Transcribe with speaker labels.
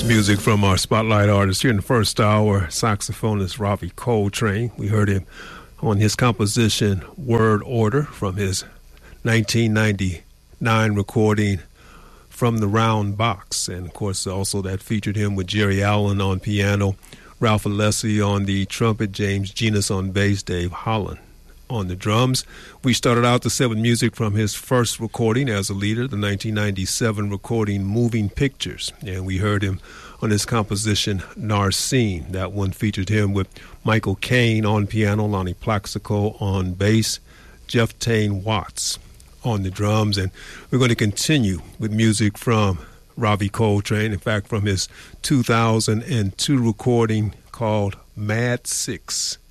Speaker 1: Music from our spotlight artist here in the first hour, saxophonist Ravi Coltrane. We heard him on his composition Word Order from his 1999 recording From the Round Box. And of course also that featured him with Jerry Allen on piano, Ralph Alessi on the trumpet, James Genus on bass, Dave Holland on the drums. We started out the set with music from his first recording as a leader, the 1997 recording Moving Pictures. And we heard him on his composition Narcine. That one featured him with Michael Caine on piano, Lonnie Plaxico on bass, Jeff Tane Watts on the drums. And we're going to continue with music from Ravi Coltrane, in fact, from his 2002 recording called Mad Six.